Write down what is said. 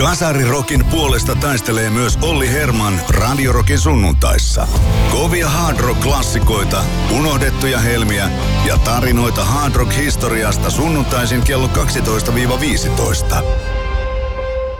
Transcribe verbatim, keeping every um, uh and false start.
Kasarirokin puolesta taistelee myös Olli Herman Radio Rockin sunnuntaissa. Kovia hard rock-klassikoita, unohdettuja helmiä ja tarinoita hard rock-historiasta sunnuntaisin kello kaksitoista viisitoista.